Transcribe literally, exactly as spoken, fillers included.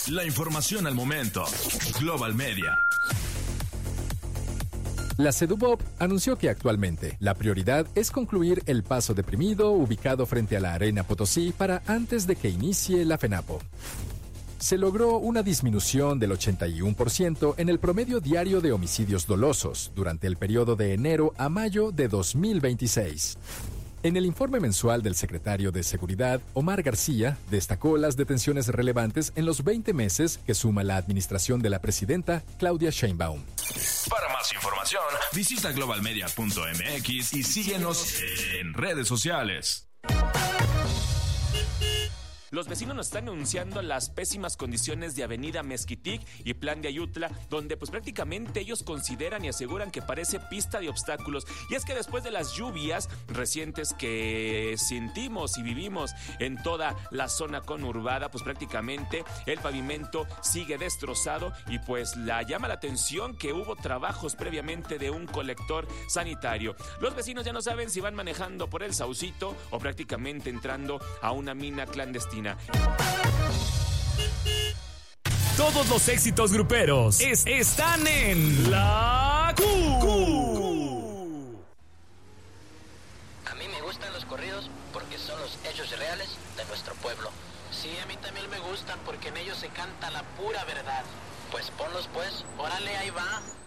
La información al momento. Global Media. La Sedubop anunció que actualmente la prioridad es concluir el paso deprimido ubicado frente a la Arena Potosí para antes de que inicie la FENAPO. Se logró una disminución del ochenta y uno por ciento en el promedio diario de homicidios dolosos durante el periodo de enero a mayo de dos mil veintiséis. En el informe mensual del secretario de Seguridad, Omar García, destacó las detenciones relevantes en los veinte meses que suma la administración de la presidenta Claudia Sheinbaum. Para más información, visita global media punto m x y síguenos en redes sociales. Los vecinos nos están denunciando las pésimas condiciones de Avenida Mezquitic y Plan de Ayutla, donde pues prácticamente ellos consideran y aseguran que parece pista de obstáculos. Y es que después de las lluvias recientes que sentimos y vivimos en toda la zona conurbada, pues prácticamente el pavimento sigue destrozado y pues la llama la atención que hubo trabajos previamente de un colector sanitario. Los vecinos ya no saben si van manejando por el Saucito o prácticamente entrando a una mina clandestina. Todos los éxitos gruperos es, están en La Q. Q. A mí me gustan los corridos porque son los hechos reales de nuestro pueblo. Sí, a mí también me gustan porque en ellos se canta la pura verdad. Pues ponlos pues. Órale, ahí va.